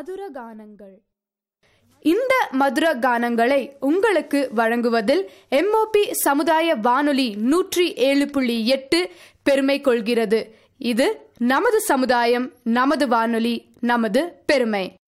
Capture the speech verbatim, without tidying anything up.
மதுர கானங்கள். இந்த மதுர கானங்களை உங்களுக்கு வழங்குவதில் எம்ஓபி சமுதாய வானொலி நூற்றி ஏழு புள்ளி எட்டு பெருமை கொள்கிறது. இது நமது சமுதாயம், நமது வானொலி, நமது பெருமை.